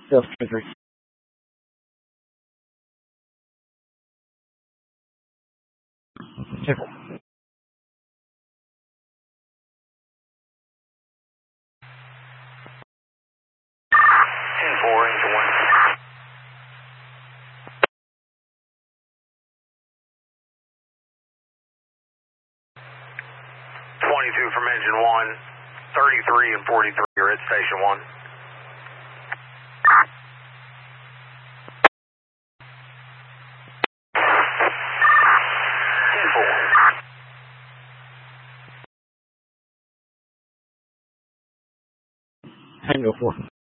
Still 23. Careful. 10-4 into 1. 22 from engine 1, 33 and 43 are at station 1. Tango 4.